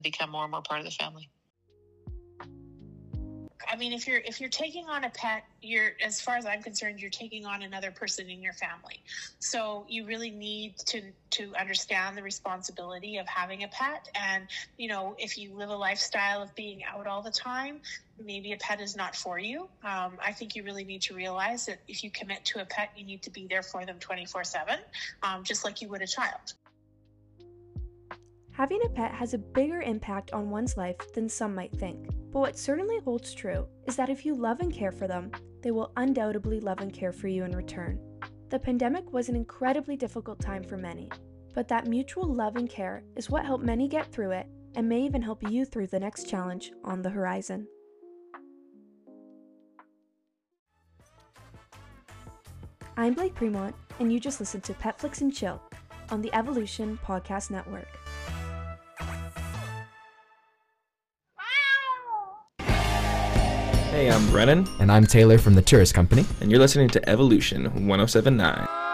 become more and more part of the family. I mean, if you're taking on a pet, as far as I'm concerned, you're taking on another person in your family. So you really need to understand the responsibility of having a pet. And, if you live a lifestyle of being out all the time, maybe a pet is not for you. I think you really need to realize that if you commit to a pet, you need to be there for them 24/7, just like you would a child. Having a pet has a bigger impact on one's life than some might think. But what certainly holds true is that if you love and care for them, they will undoubtedly love and care for you in return. The pandemic was an incredibly difficult time for many, but that mutual love and care is what helped many get through it and may even help you through the next challenge on the horizon. I'm Blake Premont, and you just listened to Petflix and Chill on the Evolution Podcast Network. Hey, I'm Brennan. And I'm Taylor from the Tourist Company. And you're listening to Evolution 107.9.